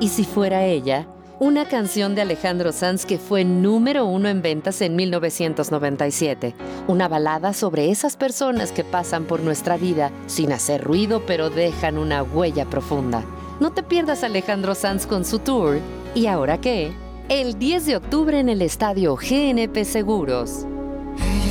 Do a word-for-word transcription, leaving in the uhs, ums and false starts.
Y si fuera ella, una canción de Alejandro Sanz que fue número uno en ventas en mil novecientos noventa y siete. Una balada sobre esas personas que pasan por nuestra vida sin hacer ruido, pero dejan una huella profunda. No te pierdas a Alejandro Sanz con su tour. ¿Y ahora qué? El diez de octubre en el estadio G N P Seguros.